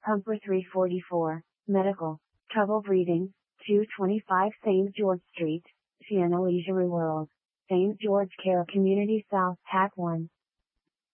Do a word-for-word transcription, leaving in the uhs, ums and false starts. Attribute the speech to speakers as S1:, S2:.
S1: Pumper three forty-four, Medical, Trouble Breathing, two twenty-five Saint George Street, Siena Leisure World, Saint George Care Community South, Hack one.